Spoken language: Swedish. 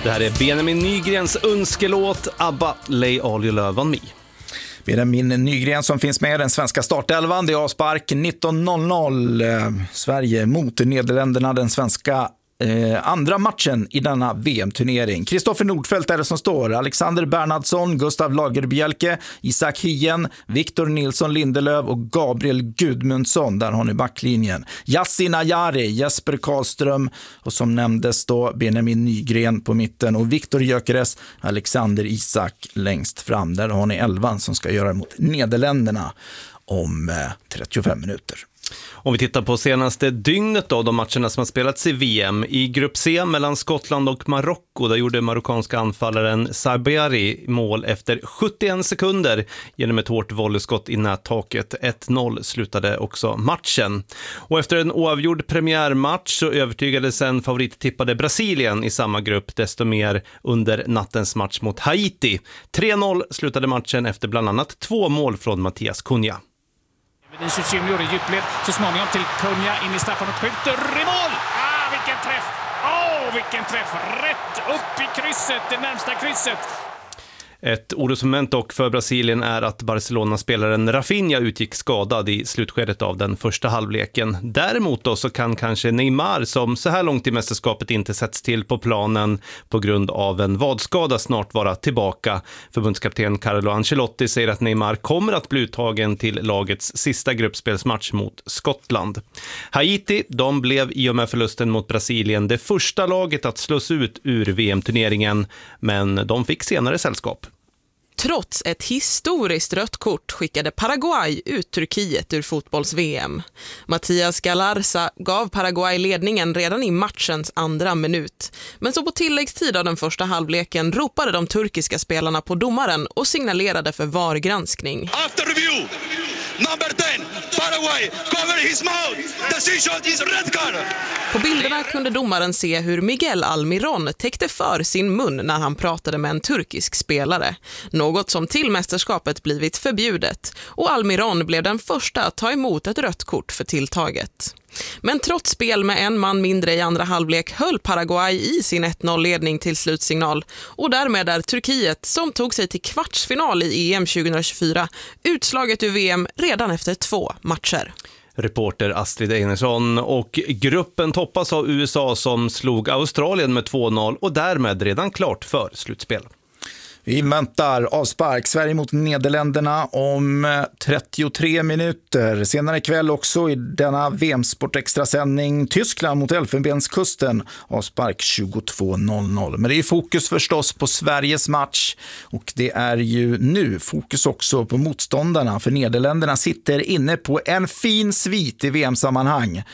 Det här är Benjamin Nygrens önskelåt ABBA Lay All Your Love On Me. Benjamin Nygren som finns med i den svenska startelvan. Det är avspark 19.00. Sverige mot Nederländerna, den svenska andra matchen i denna VM-turnering. Kristoffer Nordfeldt är det som står. Alexander Bernhardsson, Gustav Lagerbielke, Isak Hien, Victor Nilsson Lindelöf och Gabriel Gudmundsson. Där har ni backlinjen. Yasin Ayari, Jesper Karlström och som nämndes då Benjamin Nygren på mitten och Viktor Gyökeres, Alexander Isak längst fram. Där har ni 11 som ska göra mot Nederländerna om 35 minuter. Om vi tittar på senaste dygnet då, de matcherna som har spelats i VM. I grupp C mellan Skottland och Marocko, där gjorde marockanska anfallaren Sabari mål efter 71 sekunder genom ett hårt volleyskott i nättaket. 1-0 slutade också matchen. Och efter en oavgjord premiärmatch så övertygades en favorittippade Brasilien i samma grupp desto mer under nattens match mot Haiti. 3-0 slutade matchen efter bland annat 2 mål från Mattias Cunha. Vinicius Junior i djupled, så småningom till Cunha in i straffen och skjuter i mål! Vilken träff! Vilken träff! Rätt upp i krysset, det närmsta krysset. Ett orosmoment dock för Brasilien är att Barcelona-spelaren Rafinha utgick skadad i slutskedet av den första halvleken. Däremot då så kan kanske Neymar, som så här långt i mästerskapet inte sätts till på planen på grund av en vadskada, snart vara tillbaka. Förbundskapten Carlo Ancelotti säger att Neymar kommer att bli uttagen till lagets sista gruppspelsmatch mot Skottland. Haiti, de blev i och med förlusten mot Brasilien det första laget att slås ut ur VM-turneringen, men de fick senare sällskap. Trots ett historiskt rött kort skickade Paraguay ut Turkiet ur fotbolls-VM. Mattias Galarza gav Paraguay ledningen redan i matchens andra minut. Men så på tilläggstid av den första halvleken ropade de turkiska spelarna på domaren och signalerade för VAR-granskning. After review, number 10, Paraguay, cover his mouth. Decision is red card. På bilderna kunde domaren se hur Miguel Almiron täckte för sin mun när han pratade med en turkisk spelare. Något som till mästerskapet blivit förbjudet. Och Almiron blev den första att ta emot ett rött kort för tilltaget. Men trots spel med en man mindre i andra halvlek höll Paraguay i sin 1-0-ledning till slutsignal. Och därmed är Turkiet, som tog sig till kvartsfinal i EM 2024, utslaget ur VM redan efter 2 matcher. Reporter Astrid Einersson, och gruppen toppas av USA som slog Australien med 2-0 och därmed redan klart för slutspel. Vi väntar avspark Sverige mot Nederländerna om 33 minuter. Senare ikväll också i denna VM-sport extrasändning Tyskland mot Elfenbenskusten. Avspark 22.00. Men det är fokus förstås på Sveriges match. Och det är ju nu fokus också på motståndarna. För Nederländerna sitter inne på en fin svit i VM-sammanhang.